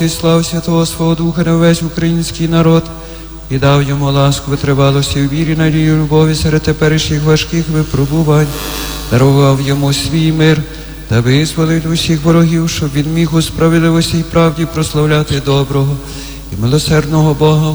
і слав Святого свого Духа на весь український народ, і дав йому ласку витривалості у вірі, надію, любові серед теперішніх важких випробувань, дарував йому свій мир та визволив усіх ворогів, щоб він міг у справедливості й правді прославляти доброго і милосердного Бога